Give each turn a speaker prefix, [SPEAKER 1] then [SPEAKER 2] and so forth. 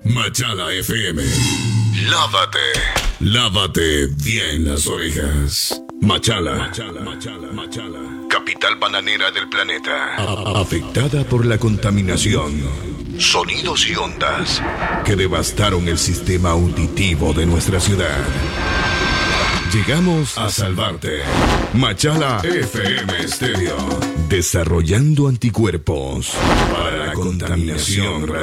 [SPEAKER 1] Machala FM. Lávate bien las orejas. Machala. Capital bananera del planeta. Afectada por la contaminación. Sonidos y ondas que devastaron el sistema auditivo de nuestra ciudad. Llegamos a salvarte. Machala FM Stereo. Desarrollando anticuerpos para la contaminación.